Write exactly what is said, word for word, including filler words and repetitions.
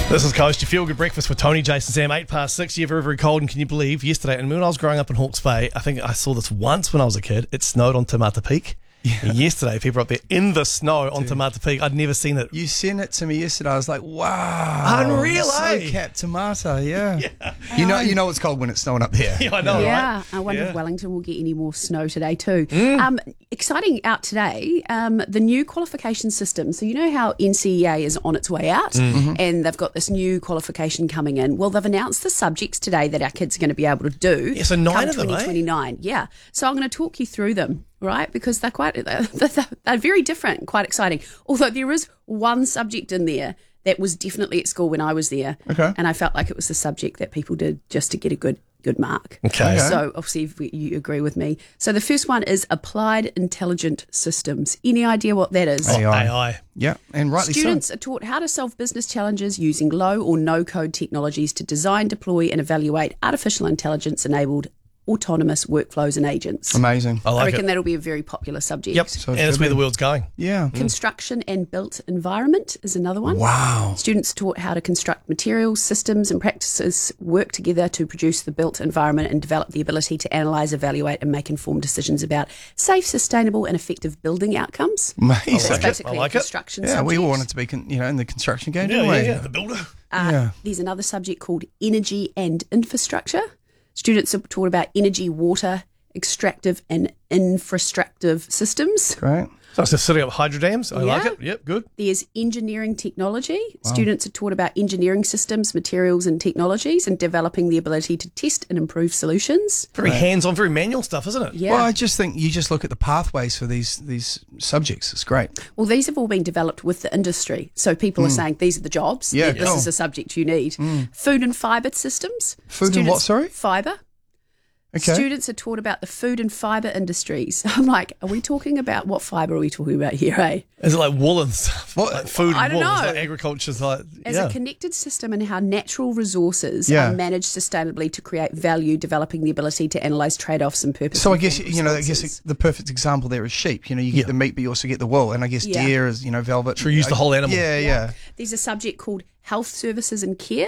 This is Coast, your feel-good breakfast with Tony, Jason, Sam, eight past six. Yeah, very, very cold, and can you believe, yesterday, and when I was growing up in Hawke's Bay, I think I saw this once when I was a kid, it snowed on Te Mata Peak. Yeah. And yesterday, people were up there in the snow on Te Mata Peak. I'd never seen it. You sent it to me yesterday. I was like, wow. Unreal, eh? Snow-capped Te Mata, yeah. Yeah. You know you know it's cold when it's snowing up there. Yeah, I know, Yeah, right? I wonder Yeah. if Wellington will get any more snow today too. Mm. Um, exciting out today, um, the new qualification system. So you know how N C E A is on its way out Mm-hmm. and they've got this new qualification coming in. Well, they've announced the subjects today that our kids are going to be able to do. Yeah, so nine come of them, eh? twenty twenty-nine. Yeah. So I'm going to talk you through them, right? Because they're quite, they're, they're, they're very different and quite exciting. Although there is one subject in there that was definitely at school when I was there. Okay. And I felt like it was the subject that people did just to get a good good mark. Okay. Okay. So obviously if we, you agree with me. So the first one is Applied Intelligent Systems. Any idea what that is? Oh, A I. A I. Yeah, and rightly Students so. are taught how to solve business challenges using low or no code technologies to design, deploy and evaluate artificial intelligence enabled autonomous workflows and agents. Amazing. I I like reckon it. that'll be a very popular subject. Yep, So and it it's should where be. the world's going. Yeah. Construction and built environment is another one. Wow. Students are taught how to construct materials, systems and practices work together to produce the built environment and develop the ability to analyse, evaluate and make informed decisions about safe, sustainable and effective building outcomes. Amazing. That's like it. basically I like a it. construction Yeah, subject. we all wanted to be, con- you know, in the construction game, Yeah, didn't yeah, we? yeah. The builder. Uh, Yeah. There's another subject called energy and infrastructure. Students are taught about energy, water, extractive and infrastructive systems. Great. So it's just setting up hydro dams. I like Yeah. it. Yep, good. There's engineering technology. Students are taught about engineering systems, materials and technologies and developing the ability to test and improve solutions. Very hands-on, very manual stuff, isn't it? Yeah. Well, I just think you just look at the pathways for these these subjects. It's great. Well, these have all been developed with the industry. So people are saying these are the jobs. Mm. Yeah, This cool. is a subject you need. Food and fibre systems. Food and what, sorry? Fibre. Okay. Students are taught about the food and fibre industries. I'm like, are we talking about, what fibre are we talking about here, eh? Is it like wool and stuff? What? Like food and I don't wool? It's know. like agriculture's like, As yeah. a connected system and how natural resources Yeah. are managed sustainably to create value, developing the ability to analyse trade-offs and purpose. So I guess you know, I guess the perfect example there is sheep. You know, you get Yeah. the meat, but you also get the wool, and I guess Yeah. deer is you know velvet. True, use the whole animal. Yeah, yeah. There's a subject called health services and care.